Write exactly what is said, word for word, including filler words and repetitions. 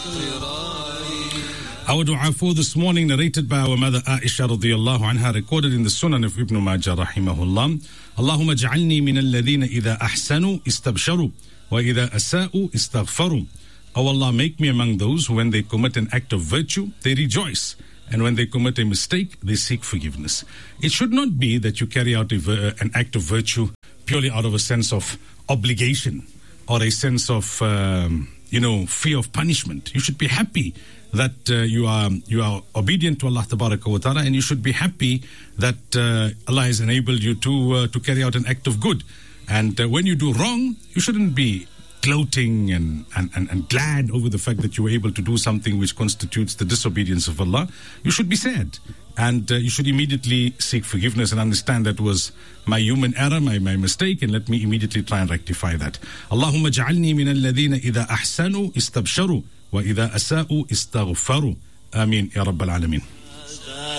Our dua for this morning, narrated by our mother Aisha radiyallahu anha, recorded in the Sunan of Ibn Majah rahimahullah. Allahumma ja'alni min alladhina idha ahsanu istabsharu wa idha asa'u istaghfaru. O Allah, make me among those who when they commit an act of virtue, they rejoice. And when they commit a mistake, they seek forgiveness. It should not be that you carry out a, an act of virtue purely out of a sense of obligation or a sense of, um, you know, fear of punishment. You should be happy that uh, you are you are obedient to Allah Tabaraka wa Ta'ala, and you should be happy that uh, Allah has enabled you to uh, to carry out an act of good. And uh, when you do wrong, you shouldn't be gloating and, and, and, and glad over the fact that you were able to do something which constitutes the disobedience of Allah. You should be sad, and uh, you should immediately seek forgiveness and understand that was my human error, my, my mistake, and let me immediately try and rectify that. Allahumma ja'alni min alladhina idha ahsanu istabsharu wa idha asa'u istaghfaru. Ameen ya Rabbal Alameen.